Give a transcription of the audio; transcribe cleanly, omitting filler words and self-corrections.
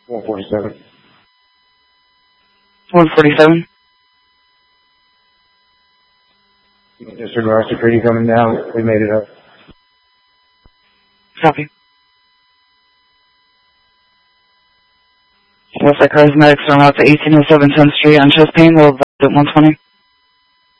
147. 147. Disregard security coming down. We made it up. Copy. Westside Cosmetics are out to 1807 10th Street on chest pain, low at 120.